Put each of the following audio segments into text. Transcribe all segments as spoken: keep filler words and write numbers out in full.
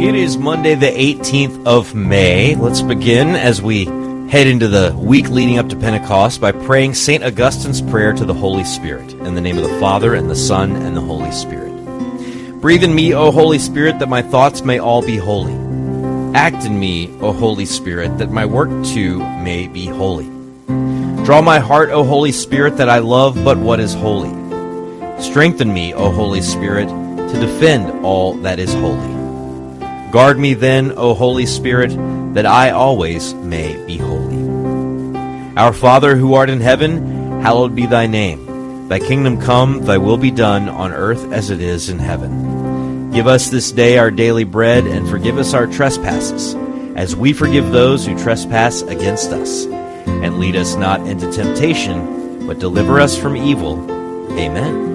It is Monday, the eighteenth of May. Let's begin as we head into the week leading up to Pentecost by praying Saint Augustine's prayer to the Holy Spirit. In the name of the Father, and the Son, and the Holy Spirit. Breathe in me, O Holy Spirit, that my thoughts may all be holy. Act in me, O Holy Spirit, that my work too may be holy. Draw my heart, O Holy Spirit, that I love but what is holy. Strengthen me, O Holy Spirit, to defend all that is holy. Guard me then, O Holy Spirit, that I always may be holy. Our Father, who art in heaven, hallowed be thy name. Thy kingdom come, thy will be done, on earth as it is in heaven. Give us this day our daily bread, and forgive us our trespasses, as we forgive those who trespass against us. And lead us not into temptation, but deliver us from evil. Amen.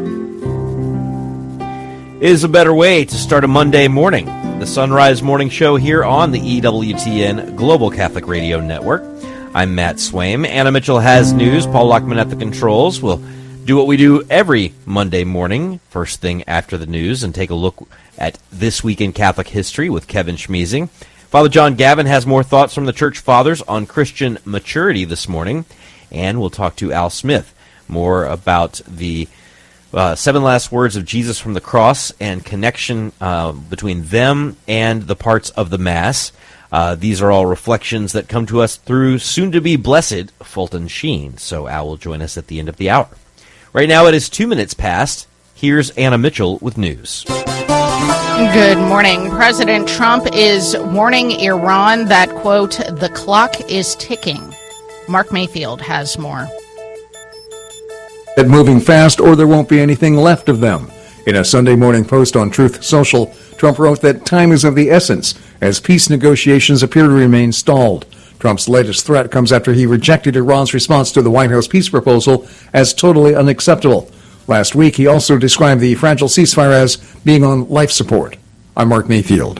It is a better way to start a Monday morning. The Sunrise Morning Show here on the E W T N Global Catholic Radio Network. I'm Matt Swaim. Anna Mitchell has news. Paul Lockman at the controls. We'll do what we do every Monday morning, first thing after the news, and take a look at This Week in Catholic History with Kevin Schmeezing. Father John Gavin has more thoughts from the Church Fathers on Christian maturity this morning, and we'll talk to Al Smith more about the Uh, seven last words of Jesus from the cross and connection uh, between them and the parts of the Mass. Uh, these are all reflections that come to us through soon-to-be blessed Fulton Sheen. So Al will join us at the end of the hour. Right now it is two minutes past. Here's Anna Mitchell with news. Good morning. President Trump is warning Iran that, quote, the clock is ticking. Mark Mayfield has more. At moving fast or there won't be anything left of them. In a Sunday morning post on Truth Social, Trump wrote that time is of the essence as peace negotiations appear to remain stalled. Trump's latest threat comes after he rejected Iran's response to the White House peace proposal as totally unacceptable. Last week, he also described the fragile ceasefire as being on life support. I'm Mark Mayfield.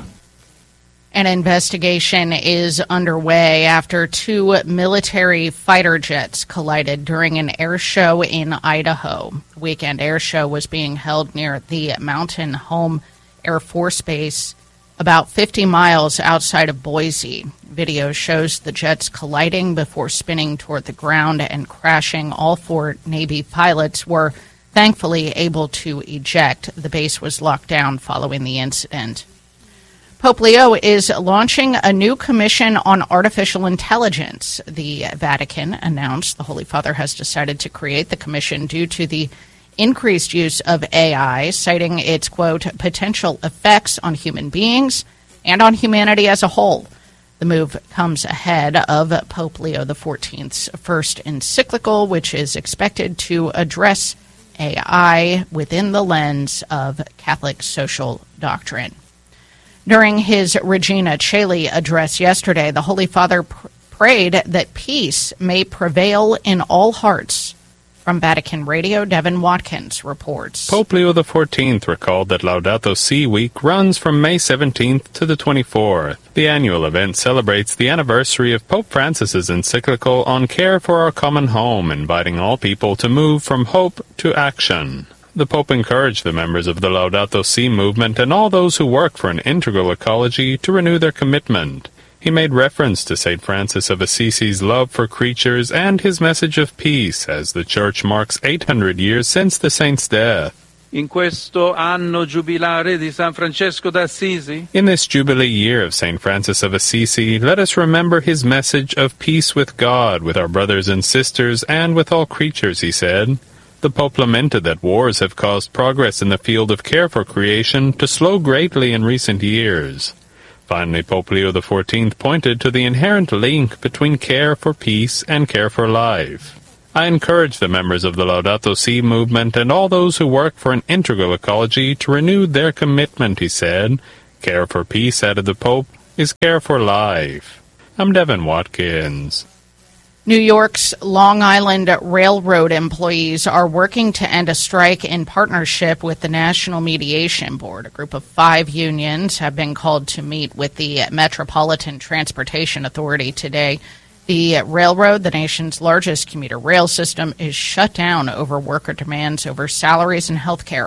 An investigation is underway after two military fighter jets collided during an air show in Idaho. The weekend air show was being held near the Mountain Home Air Force Base, about fifty miles outside of Boise. Video shows the jets colliding before spinning toward the ground and crashing. All four Navy pilots were thankfully able to eject. The base was locked down following the incident. Pope Leo is launching a new commission on artificial intelligence. The Vatican announced the Holy Father has decided to create the commission due to the increased use of A I, citing its, quote, potential effects on human beings and on humanity as a whole. The move comes ahead of Pope Leo the fourteenth's first encyclical, which is expected to address A I within the lens of Catholic social doctrine. During his Regina Caeli address yesterday, the Holy Father pr- prayed that peace may prevail in all hearts. From Vatican Radio, Devin Watkins reports. Pope Leo the fourteenth recalled that Laudato Si Week runs from May seventeenth to the twenty-fourth. The annual event celebrates the anniversary of Pope Francis's encyclical on care for our common home, inviting all people to move from hope to action. The Pope encouraged the members of the Laudato Si movement and all those who work for an integral ecology to renew their commitment. He made reference to Saint Francis of Assisi's love for creatures and his message of peace as the Church marks eight hundred years since the saint's death. In questo anno giubilare di San Francesco d'Assisi, in this Jubilee year of Saint Francis of Assisi, let us remember his message of peace with God, with our brothers and sisters, and with all creatures, he said. The Pope lamented that wars have caused progress in the field of care for creation to slow greatly in recent years. Finally, Pope Leo the fourteenth pointed to the inherent link between care for peace and care for life. I encourage the members of the Laudato Si movement and all those who work for an integral ecology to renew their commitment, he said. Care for peace, added the Pope, is care for life. I'm Devin Watkins. New York's Long Island Railroad employees are working to end a strike in partnership with the National Mediation Board. A group of five unions have been called to meet with the Metropolitan Transportation Authority today. The railroad, the nation's largest commuter rail system, is shut down over worker demands over salaries and health care.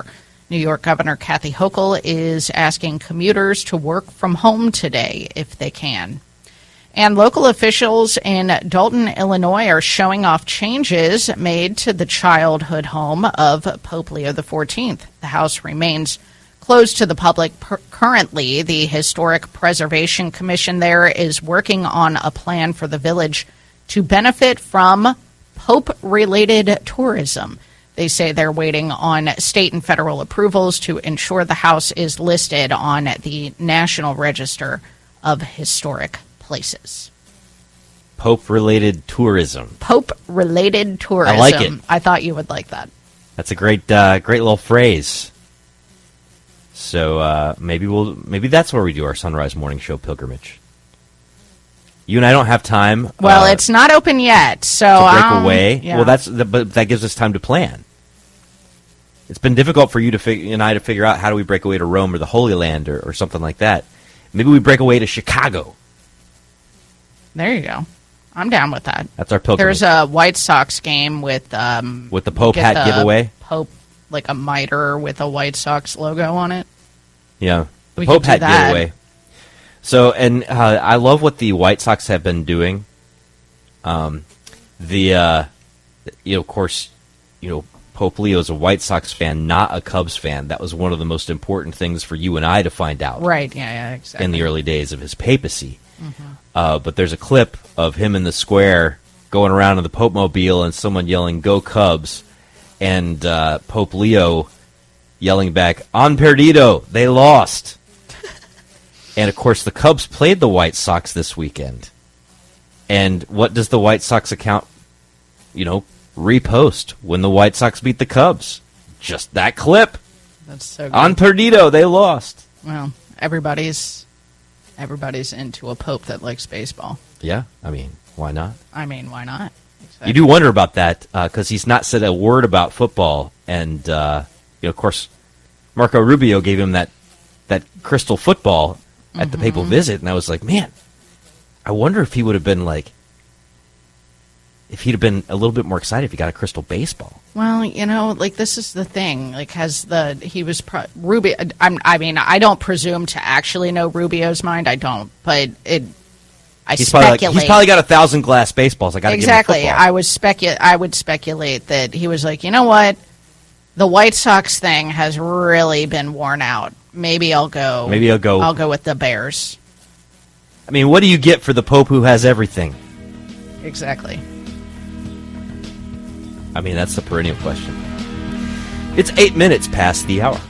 New York Governor Kathy Hochul is asking commuters to work from home today if they can. And local officials in Dalton, Illinois are showing off changes made to the childhood home of Pope Leo the fourteenth. The house remains closed to the public per- currently. The Historic Preservation Commission there is working on a plan for the village to benefit from Pope-related tourism. They say they're waiting on state and federal approvals to ensure the house is listed on the National Register of Historic Places. Pope-related tourism. Pope-related tourism. I like it. I thought you would like that. That's a great, uh, great little phrase. So uh, maybe we'll, maybe that's where we do our Sunrise Morning Show pilgrimage. You and I don't have time. Well, uh, it's not open yet, so to break um, away. Yeah. Well, that's the, but that gives us time to plan. It's been difficult for you to fig- and I to figure out how do we break away to Rome or the Holy Land or, or something like that. Maybe we break away to Chicago. There you go. I'm down with that. That's our pilgrimage. There's a White Sox game with um with the Pope get hat the giveaway. Pope, like a mitre with a White Sox logo on it. Yeah, the We Pope could do hat that. giveaway. So, and uh, I love what the White Sox have been doing. Um, the, uh, you know, of course, you know, Pope Leo is a White Sox fan, not a Cubs fan. That was one of the most important things for you and I to find out. Right, yeah, yeah, exactly. In the early days of his papacy. Mm-hmm. Uh, but there's a clip of him in the square going around in the Pope Mobile and someone yelling, "Go Cubs," and uh, Pope Leo yelling back, "On perdido, they lost." And, of course, the Cubs played the White Sox this weekend. And what does the White Sox account, you know, repost when the White Sox beat the Cubs? Just that clip. That's so good. On perdido, they lost. Well, everybody's everybody's into a pope that likes baseball. Yeah, I mean, why not? I mean, why not? Exactly. You do wonder about that because uh, he's not said a word about football. And, uh, you know, of course, Marco Rubio gave him that, that crystal football at the papal visit, and I was like, man, I wonder if he would have been like, if he'd have been a little bit more excited if he got a crystal baseball. Well, you know, like this is the thing. Like, has the he was pro- Rubio? I'm, I mean, I don't presume to actually know Rubio's mind. I don't, but it. I he's probably speculate. Like, he's probably got a thousand glass baseballs. I got to exactly. give him a football. I was specu- I would speculate that he was like, you know what, the White Sox thing has really been worn out. Maybe I'll go. Maybe I'll go. I'll go with the Bears. I mean, what do you get for the Pope who has everything? Exactly. I mean, that's the perennial question. It's eight minutes past the hour.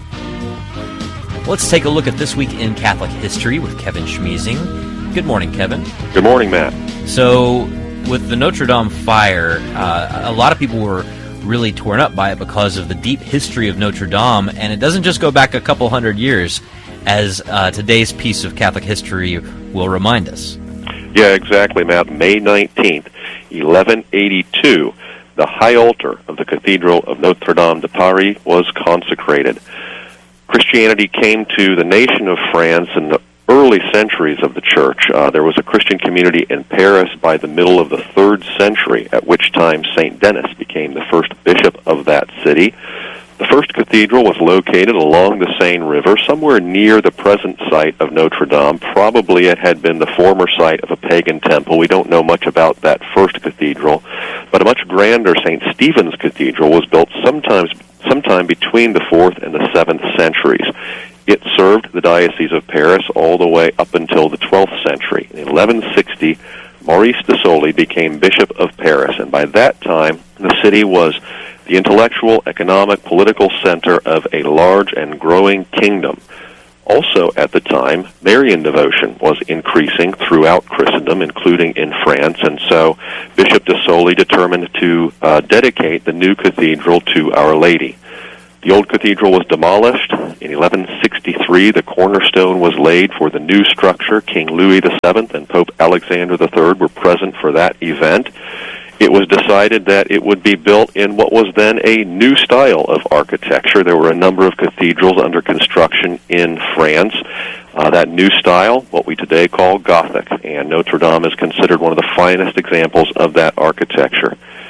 Let's take a look at This Week in Catholic History with Kevin Schmeezing. Good morning, Kevin. Good morning, Matt. So, with the Notre Dame fire, uh, a lot of people were really torn up by it because of the deep history of Notre Dame, and it doesn't just go back a couple hundred years, as uh, today's piece of Catholic history will remind us. Yeah, exactly, Matt. May nineteenth, eleven eighty-two, the high altar of the Cathedral of Notre Dame de Paris was consecrated. Christianity came to the nation of France in the early centuries of the church. Uh, there was a Christian community in Paris by the middle of the third century, at which time Saint Denis became the first bishop of that city. The first cathedral was located along the Seine River, somewhere near the present site of Notre Dame. Probably it had been the former site of a pagan temple. We don't know much about that first cathedral, but a much grander Saint Stephen's Cathedral was built sometimes, sometime between the fourth and the seventh centuries. It served the Diocese of Paris all the way up until the twelfth century. In eleven sixty, Maurice de Sully became Bishop of Paris, and by that time, the city was the intellectual, economic, political center of a large and growing kingdom. Also at the time, Marian devotion was increasing throughout Christendom, including in France, and so Bishop de Sully determined to uh, dedicate the new cathedral to Our Lady. The old cathedral was demolished. In eleven sixty-three, the cornerstone was laid for the new structure. King Louis the Seventh and Pope Alexander the Third were present for that event. It was decided that it would be built in what was then a new style of architecture. There were a number of cathedrals under construction in France. Uh, that new style, what we today call Gothic, and Notre Dame is considered one of the finest examples of that architecture.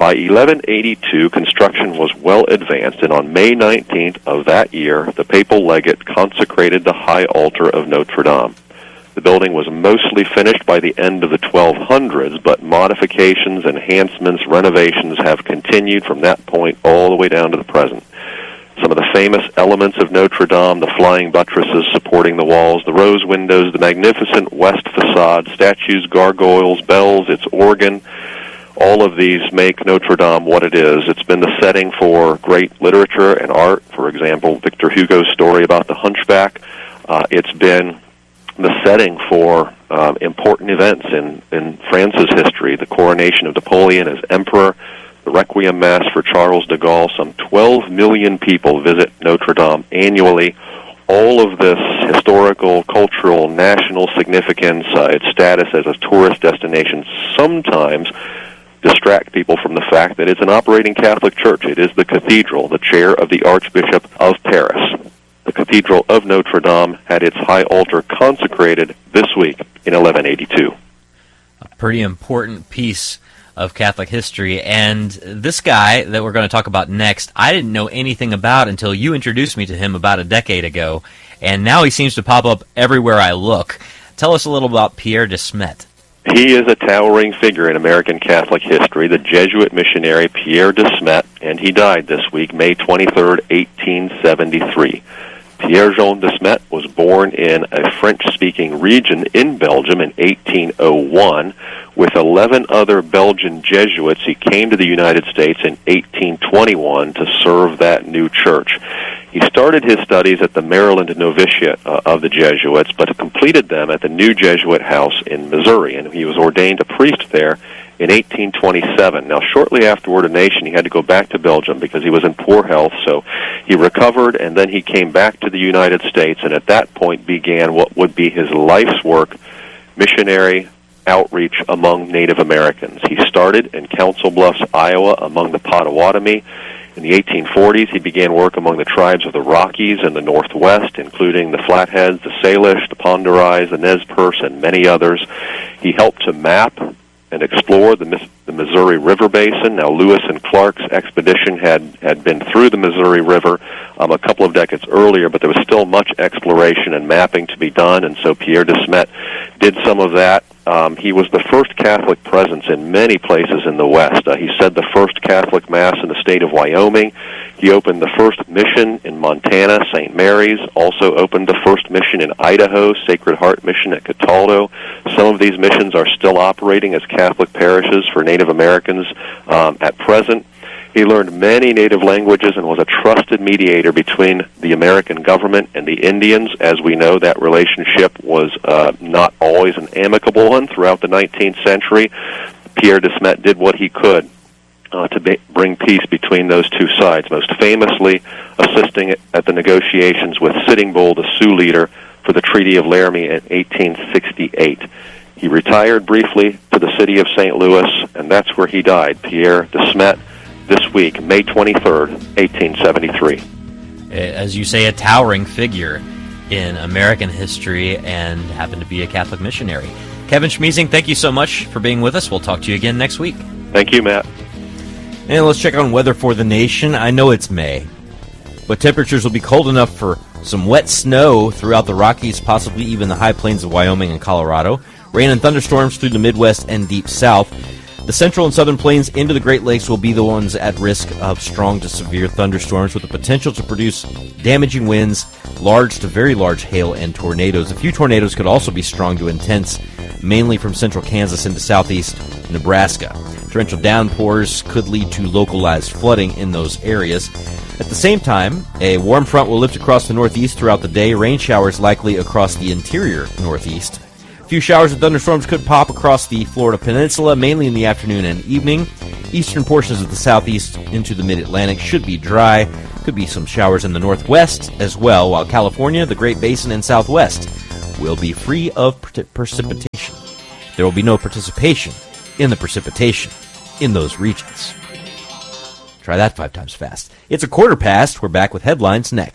By eleven eighty-two, construction was well advanced, and on May nineteenth of that year, the papal legate consecrated the high altar of Notre Dame. The building was mostly finished by the end of the twelve hundreds, but modifications, enhancements, renovations have continued from that point all the way down to the present. Some of the famous elements of Notre Dame, the flying buttresses supporting the walls, the rose windows, the magnificent west facade, statues, gargoyles, bells, its organ, all of these make Notre Dame what it is. It's been the setting for great literature and art. For example, Victor Hugo's story about the Hunchback. Uh, it's been the setting for um, important events in, in France's history, the coronation of Napoleon as emperor, the Requiem Mass for Charles de Gaulle. Some twelve million people visit Notre Dame annually. All of this historical, cultural, national significance, uh, its status as a tourist destination, sometimes distract people from the fact that it's an operating Catholic church. It is the cathedral, the chair of the Archbishop of Paris. The Cathedral of Notre Dame had its high altar consecrated this week in eleven eighty-two. A pretty important piece of Catholic history, and this guy that we're going to talk about next, I didn't know anything about until you introduced me to him about a decade ago, and now he seems to pop up everywhere I look. Tell us a little about Pierre de Smet. He is a towering figure in American Catholic history, the Jesuit missionary Pierre de Smet, and he died this week, May twenty-third, eighteen seventy-three. Pierre-Jean de Smet was born in a French-speaking region in Belgium in eighteen oh one. With eleven other Belgian Jesuits, he came to the United States in eighteen twenty-one to serve that new church. He started his studies at the Maryland Novitiate uh, of the Jesuits, but completed them at the New Jesuit House in Missouri, and he was ordained a priest there in eighteen twenty-seven. Now, shortly after ordination, he had to go back to Belgium because he was in poor health, so he recovered, and then he came back to the United States, and at that point began what would be his life's work, missionary outreach among Native Americans. He started in Council Bluffs, Iowa, among the Potawatomi. In the eighteen forties, he began work among the tribes of the Rockies and the Northwest, including the Flatheads, the Salish, the Pend d'Oreilles, the Nez Perce, and many others. He helped to map and explore the, the Missouri River Basin. Now, Lewis and Clark's expedition had, had been through the Missouri River um, a couple of decades earlier, but there was still much exploration and mapping to be done, and so Pierre de Smet did some of that. Um, he was the first Catholic presence in many places in the West. Uh, he said the first Catholic Mass in the state of Wyoming. He opened the first mission in Montana, Saint Mary's, also opened the first mission in Idaho, Sacred Heart Mission at Cataldo. Some of these missions are still operating as Catholic parishes for Native Americans um, at present. He learned many native languages and was a trusted mediator between the American government and the Indians. As we know, that relationship was uh, not always an amicable one throughout the nineteenth century. Pierre de Smet did what he could uh, to be, bring peace between those two sides, most famously assisting at the negotiations with Sitting Bull, the Sioux leader, for the Treaty of Laramie in eighteen sixty-eight. He retired briefly to the city of Saint Louis, and that's where he died, Pierre de Smet, this week, May twenty-third, eighteen seventy-three. As you say, a towering figure in American history and happened to be a Catholic missionary. Kevin Schmiesing, thank you so much for being with us. We'll talk to you again next week. Thank you, Matt. And let's check on weather for the nation. I know it's May, but temperatures will be cold enough for some wet snow throughout the Rockies, possibly even the high plains of Wyoming and Colorado. Rain and thunderstorms through the Midwest and deep South. The central and southern plains into the Great Lakes will be the ones at risk of strong to severe thunderstorms with the potential to produce damaging winds, large to very large hail, and tornadoes. A few tornadoes could also be strong to intense, mainly from central Kansas into southeast Nebraska. Torrential downpours could lead to localized flooding in those areas. At the same time, a warm front will lift across the northeast throughout the day. Rain showers likely across the interior northeast. A few showers and thunderstorms could pop across the Florida Peninsula, mainly in the afternoon and evening. Eastern portions of the southeast into the mid-Atlantic should be dry. Could be some showers in the northwest as well, while California, the Great Basin, and southwest will be free of pre- precipitation. There will be no participation in the precipitation in those regions. Try that five times fast. It's a quarter past. We're back with headlines next.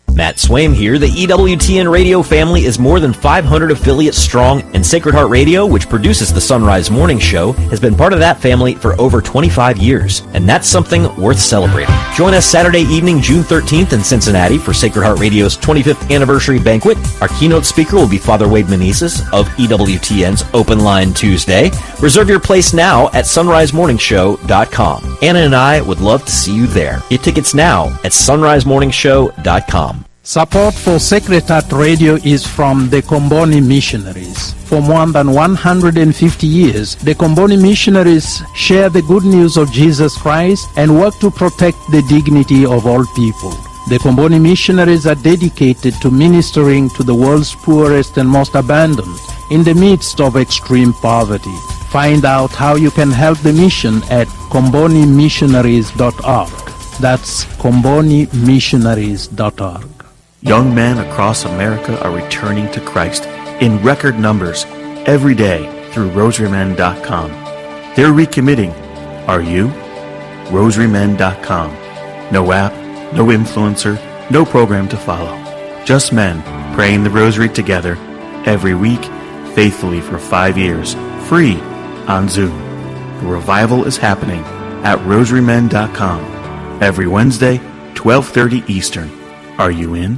Matt Swaim here. The E W T N radio family is more than five hundred affiliates strong, and Sacred Heart Radio, which produces the Sunrise Morning Show, has been part of that family for over twenty-five years, and that's something worth celebrating. Join us Saturday evening, June thirteenth in Cincinnati for Sacred Heart Radio's twenty-fifth anniversary banquet. Our keynote speaker will be Father Wade Menezes of E W T N's Open Line Tuesday. Reserve your place now at sunrise morning show dot com. Anna and I would love to see you there. Get tickets now at sunrise morning show dot com. Support for Sacred Heart Radio is from the Comboni Missionaries. For more than one hundred fifty years, the Comboni Missionaries share the good news of Jesus Christ and work to protect the dignity of all people. The Comboni Missionaries are dedicated to ministering to the world's poorest and most abandoned in the midst of extreme poverty. Find out how you can help the mission at comboni missionaries dot org. That's comboni missionaries dot org. Young men across America are returning to Christ in record numbers every day through rosary men dot com. They're recommitting. Are you? rosary men dot com. No app, no influencer, no program to follow. Just men praying the rosary together every week, faithfully for five years, free on Zoom. The revival is happening at rosary men dot com every Wednesday, twelve thirty Eastern. Are you in?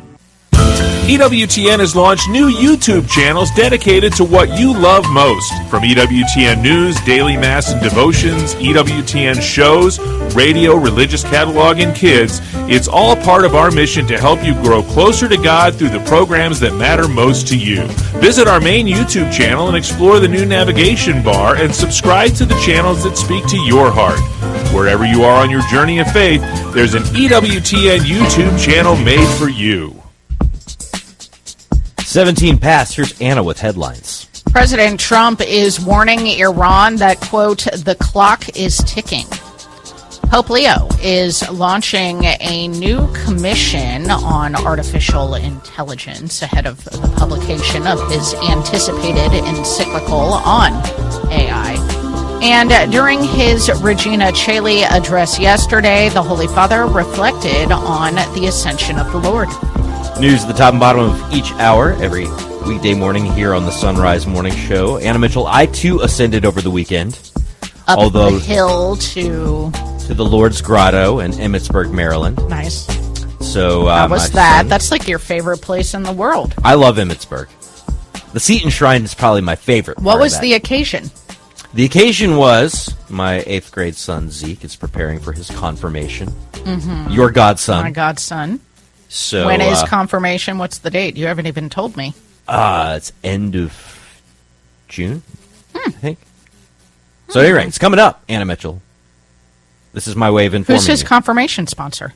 E W T N has launched new YouTube channels dedicated to what you love most. From E W T N News, Daily Mass and Devotions, E W T N shows, radio, religious catalog, and kids, it's all part of our mission to help you grow closer to God through the programs that matter most to you. Visit our main YouTube channel and explore the new navigation bar and subscribe to the channels that speak to your heart. Wherever you are on your journey of faith, there's an E W T N YouTube channel made for you. seventeen past. Here's Anna with headlines. President Trump is warning Iran that, quote, the clock is ticking. Pope Leo is launching a new commission on artificial intelligence ahead of the publication of his anticipated encyclical on A I. And during his Regina Coeli address yesterday, the Holy Father reflected on the ascension of the Lord. News at the top and bottom of each hour every weekday morning here on the Sunrise Morning Show. Anna Mitchell, I too ascended over the weekend. Up although the hill to... to the Lord's Grotto in Emmitsburg, Maryland. Nice. So uh, How was that? Son, That's like your favorite place in the world. I love Emmitsburg. The Seton Shrine is probably my favorite. What was the occasion? The occasion was my eighth grade son, Zeke, is preparing for his confirmation. Mm-hmm. Your godson. My godson. So, when is uh, confirmation? What's the date? You haven't even told me. Uh, it's end of June, hmm. I think. So, at any rate, it's coming up, Anna Mitchell. This is my way of informing Who's his you. confirmation sponsor?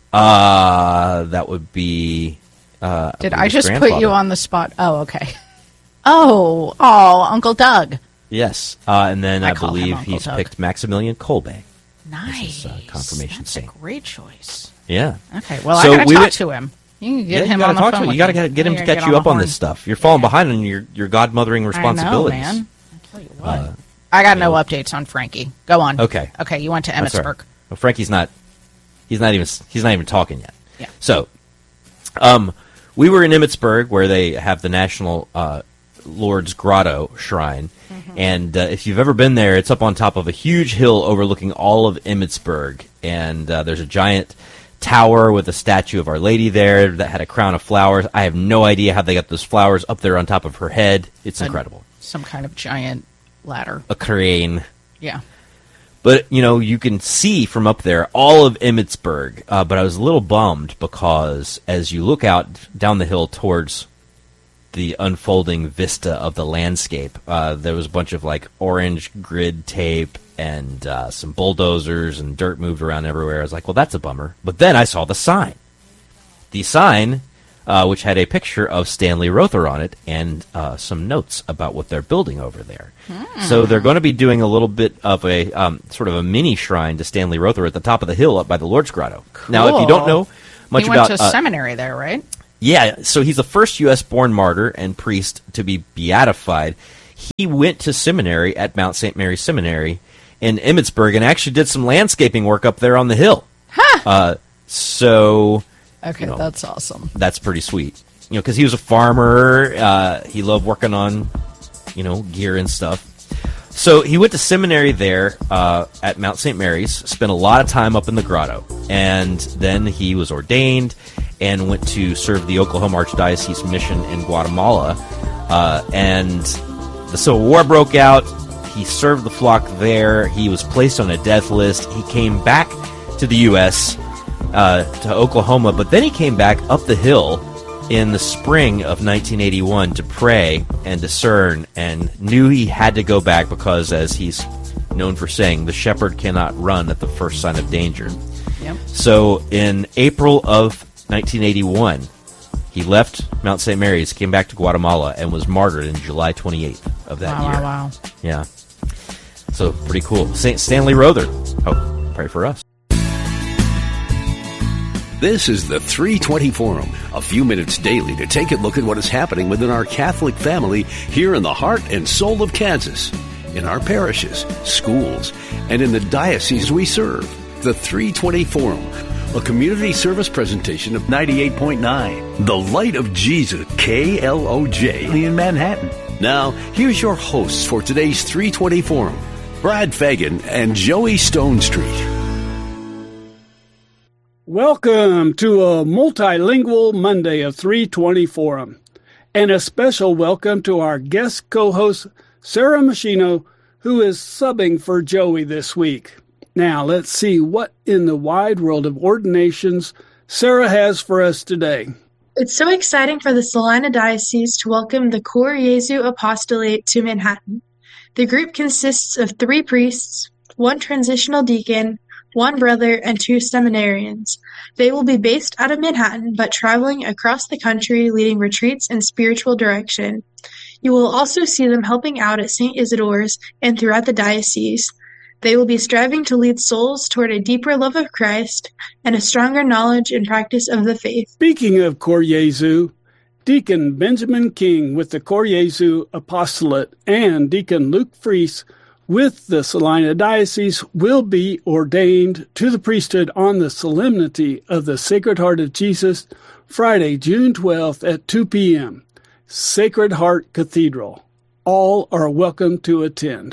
Uh, that would be... Uh, Did I just put you on the spot? Oh, okay. Oh, oh, Uncle Doug. Yes, uh, and then I, I believe he's Doug. picked Maximilian Kolbe. Nice. His, uh, confirmation That's saint. a great choice. Yeah. Okay, well, so I got to we talk went, to him. You can get yeah, him you on the talk phone. To him. with You got to me. get, get him Yeah, to get catch on you the up on horn. this stuff. You're falling behind on your, your God-mothering responsibilities. I know, man. I tell you what. Uh, I got no updates on Frankie. Go on. Okay. Okay, you went to That's Emmitsburg. right. Well, Frankie's not. He's not even. He's not even talking yet. Yeah. So, um, we were in Emmitsburg where they have the National uh, Lord's Grotto Shrine, mm-hmm. and uh, if you've ever been there, it's up on top of a huge hill overlooking all of Emmitsburg, and uh, there's a giant tower with a statue of Our Lady there that had a crown of flowers. I have no idea how they got those flowers up there on top of her head. It's a, incredible. Some kind of giant ladder. A crane. Yeah. But, you know, you can see from up there all of Emmitsburg, uh, but I was a little bummed because as you look out down the hill towards the unfolding vista of the landscape, uh, there was a bunch of, like, orange grid tape and uh, some bulldozers and dirt moved around everywhere. I was like, well, that's a bummer. But then I saw the sign. The sign, uh, which had a picture of Stanley Rother on it and uh, some notes about what they're building over there. Hmm. So they're going to be doing a little bit of a um, sort of a mini shrine to Stanley Rother at the top of the hill up by the Lord's Grotto. Cool. Now, if you don't know much he went about... to uh, seminary there, right? Yeah, so he's the first U S born martyr and priest to be beatified. He went to seminary at Mount Saint Mary Seminary in Emmitsburg and actually did some landscaping work up there on the hill. Huh. Uh, so... Okay, you know, that's awesome. That's pretty sweet. You know, because he was a farmer. Uh, he loved working on, you know, gear and stuff. So he went to seminary there uh, at Mount Saint Mary's, spent a lot of time up in the grotto, and then he was ordained and went to serve the Oklahoma Archdiocese mission in Guatemala. Uh, and the Civil War broke out. He served the flock there. He was placed on a death list. He came back to the U S, uh, to Oklahoma, but then he came back up the hill in the spring of nineteen eighty-one to pray and discern, and knew he had to go back because, as he's known for saying, the shepherd cannot run at the first sign of danger. Yep. So in April of nineteen eighty-one, he left Mount Saint Mary's, came back to Guatemala, and was martyred in July twenty-eighth of that wow, year. Wow, wow. Yeah. So pretty cool. Saint Stanley Rother. Oh, pray for us. This is the three twenty Forum, a few minutes daily to take a look at what is happening within our Catholic family here in the heart and soul of Kansas, in our parishes, schools, and in the diocese we serve. The three twenty Forum, a community service presentation of ninety-eight point nine, The Light of Jesus, K L O J in Manhattan. Now, here's your hosts for today's three twenty Forum, Brad Fagan and Joey Stone Street. Welcome to a multilingual Monday of three twenty Forum, and a special welcome to our guest co-host, Sarah Machino, who is subbing for Joey this week. Now, let's see what in the wide world of ordinations Sarah has for us today. It's so exciting for the Salina Diocese to welcome the Cor Jesu Apostolate to Manhattan. The group consists of three priests, one transitional deacon, one brother, and two seminarians. They will be based out of Manhattan, but traveling across the country leading retreats in spiritual direction. You will also see them helping out at Saint Isidore's and throughout the diocese. They will be striving to lead souls toward a deeper love of Christ and a stronger knowledge and practice of the faith. Speaking of Cor Jesu, Deacon Benjamin King with the Cor Jesu Apostolate and Deacon Luke Fries with the Salina Diocese will be ordained to the priesthood on the Solemnity of the Sacred Heart of Jesus, Friday, June twelfth at two p.m., Sacred Heart Cathedral. All are welcome to attend.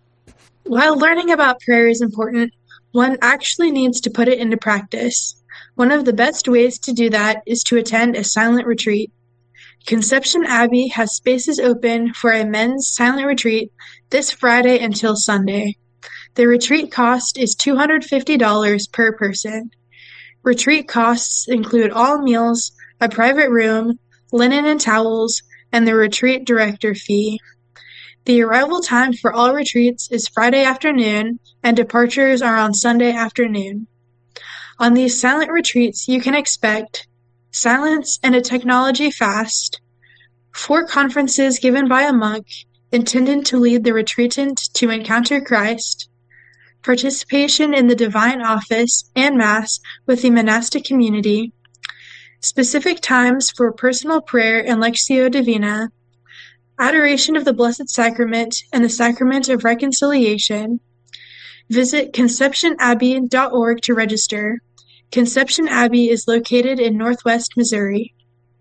While learning about prayer is important, one actually needs to put it into practice. One of the best ways to do that is to attend a silent retreat. Conception Abbey has spaces open for a men's silent retreat this Friday until Sunday. The retreat cost is two hundred fifty dollars per person. Retreat costs include all meals, a private room, linen and towels, and the retreat director fee. The arrival time for all retreats is Friday afternoon, and departures are on Sunday afternoon. On these silent retreats, you can expect silence and a technology fast, four conferences given by a monk intended to lead the retreatant to encounter Christ, participation in the divine office and Mass with the monastic community, specific times for personal prayer and Lectio Divina, adoration of the Blessed Sacrament and the Sacrament of Reconciliation. Visit conception abbey dot org to register. Conception Abbey is located in Northwest Missouri.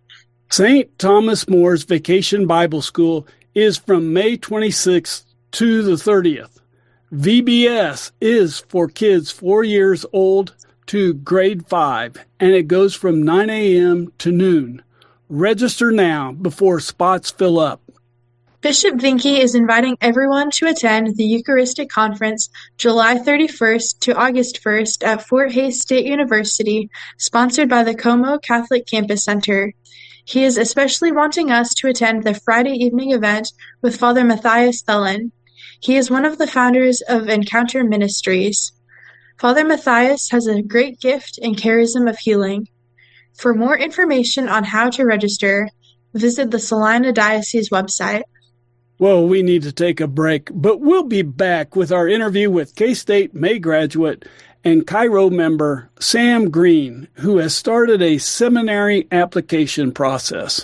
Saint Thomas More's Vacation Bible School is from May twenty-sixth to the thirtieth. V B S is for kids four years old to grade five, and it goes from nine a.m. to noon. Register now before spots fill up. Bishop Vinke is inviting everyone to attend the Eucharistic Conference July thirty-first to August first at Fort Hays State University, sponsored by the Como Catholic Campus Center. He is especially wanting us to attend the Friday evening event with Father Matthias Thelen. He is one of the founders of Encounter Ministries. Father Matthias has a great gift and charism of healing. For more information on how to register, visit the Salina Diocese website. Well, we need to take a break, but we'll be back with our interview with K-State May graduate and Cairo member Sam Green, who has started a seminary application process.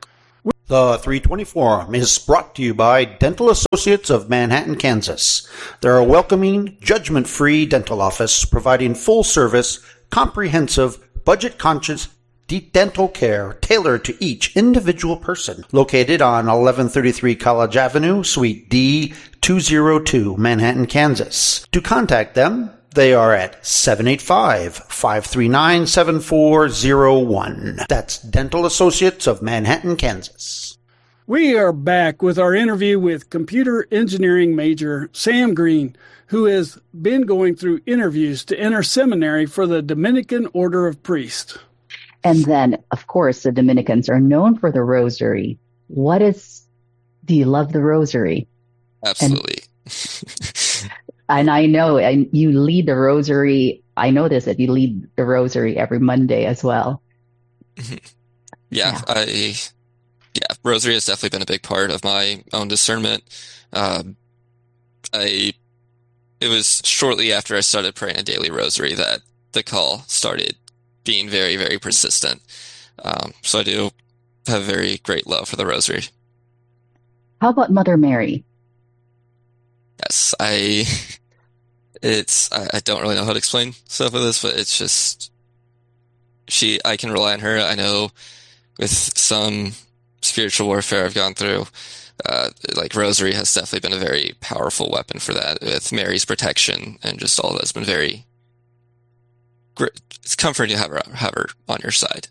The three twenty Forum is brought to you by Dental Associates of Manhattan, Kansas. They're a welcoming, judgment-free dental office providing full-service, comprehensive, budget-conscious dental care tailored to each individual person. Located on eleven thirty-three College Avenue, Suite D, two oh two, Manhattan, Kansas. To contact them, they are at seven eight five, five three nine, seven four zero one. That's Dental Associates of Manhattan, Kansas. We are back with our interview with computer engineering major Sam Green, who has been going through interviews to enter seminary for the Dominican Order of Priests. And then, of course, the Dominicans are known for the rosary. What is, do you love the rosary? Absolutely. And, and I know and you lead the rosary. I know this, that you lead the rosary every Monday as well. Yeah, yeah. I... Yeah, rosary has definitely been a big part of my own discernment. Um, I, it was shortly after I started praying a daily rosary that the call started being very, very persistent. Um, so I do have a very great love for the rosary. How about Mother Mary? Yes, I, it's, I, I don't really know how to explain stuff with this, but it's just, she, I can rely on her. I know with some spiritual warfare I've gone through, uh, like rosary has definitely been a very powerful weapon for that, with Mary's protection and just all that's been very great. It's comforting to have her, have her on your side.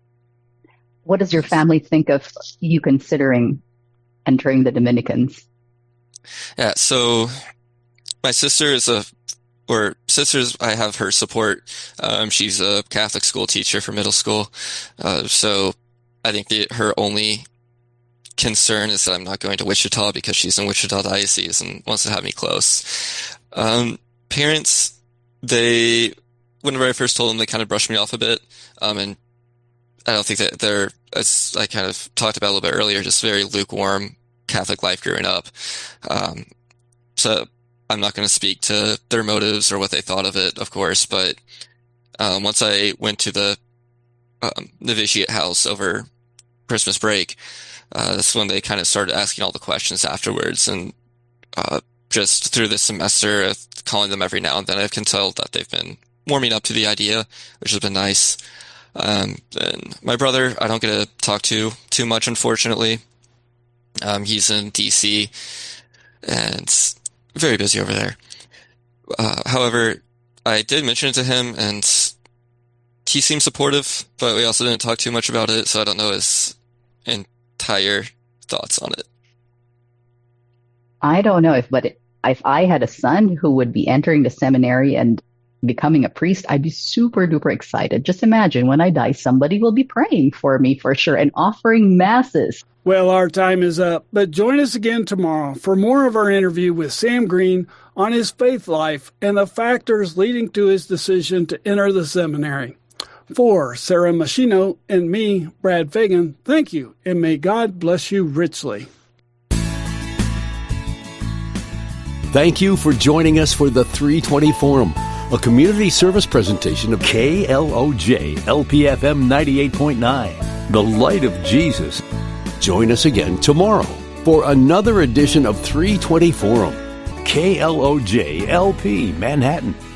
What does your family think of you considering entering the Dominicans? Yeah, so my sister is a, or sisters, I have her support. Um, she's a Catholic school teacher for middle school. Uh, so I think the, her only concern is that I'm not going to Wichita because she's in Wichita Diocese and wants to have me close. Um, parents, they, whenever I first told them, they kind of brushed me off a bit. Um, and I don't think that they're, as I kind of talked about a little bit earlier, just very lukewarm Catholic life growing up. Um, so I'm not going to speak to their motives or what they thought of it, of course, but um, once I went to the um, novitiate house over Christmas break, uh, that's when they kind of started asking all the questions afterwards. And uh, just through this semester, of calling them every now and then, I can tell that they've been warming up to the idea, which has been nice. Um, and my brother, I don't get to talk to too much, unfortunately. Um, he's in D C and very busy over there. Uh, however, I did mention it to him, and he seemed supportive, but we also didn't talk too much about it, so I don't know his entire thoughts on it. I don't know if, but if I had a son who would be entering the seminary and becoming a priest, I'd be super duper excited. Just imagine when I die, somebody will be praying for me for sure and offering masses. Well, our time is up, but join us again tomorrow for more of our interview with Sam Green on his faith life and the factors leading to his decision to enter the seminary. For Sarah Machino and me, Brad Fagan, thank you, and may God bless you richly. Thank you for joining us for the three twenty Forum, a community service presentation of K L O J L P F M ninety-eight point nine, the light of Jesus. Join us again tomorrow for another edition of three twenty Forum, K L O J L P Manhattan.